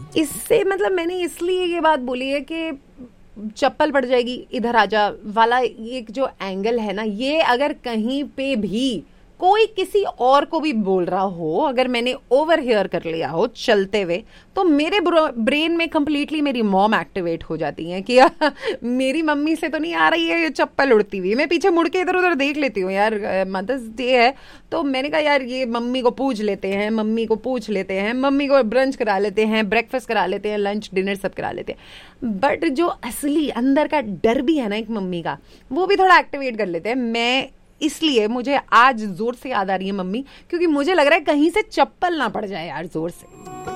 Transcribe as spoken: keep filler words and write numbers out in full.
इससे मतलब मैंने इसलिए ये बात बोली है कि चप्पल पड़ जाएगी, इधर आजा वाला ये जो एंगल है ना, ये अगर कहीं पे भी कोई किसी और को भी बोल रहा हो, अगर मैंने ओवर हियर कर लिया हो चलते हुए, तो मेरे ब्रेन में कंप्लीटली मेरी मॉम एक्टिवेट हो जाती है कि मेरी मम्मी से तो नहीं आ रही है ये चप्पल उड़ती हुई। मैं पीछे मुड़ के इधर उधर देख लेती हूँ, यार मदर्स डे है तो मैंने कहा यार ये मम्मी को पूछ लेते हैं, मम्मी को पूछ लेते हैं, मम्मी को ब्रंच करा लेते हैं, ब्रेकफास्ट करा लेते हैं, लंच डिनर सब करा लेते हैं। बट जो असली अंदर का डर भी है ना एक मम्मी का, वो भी थोड़ा एक्टिवेट कर लेते हैं। मैं इसलिए मुझे आज जोर से याद आ रही है मम्मी, क्योंकि मुझे लग रहा है कहीं से चप्पल ना पड़ जाए यार जोर से।